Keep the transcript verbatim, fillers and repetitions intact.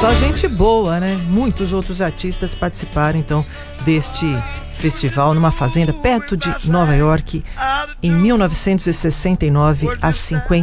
só gente boa, né? Muitos outros artistas participaram, então, deste festival numa fazenda perto de Nova York, em mil novecentos e sessenta e nove, há cinquenta